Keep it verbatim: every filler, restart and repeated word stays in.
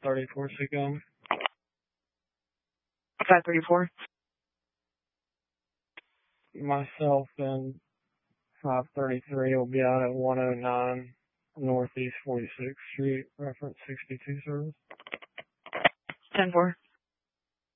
thirty-four Seacom. five thirty-four. Myself and five thirty-three will be out at one oh nine Northeast forty-sixth Street, reference sixty-two service. ten four.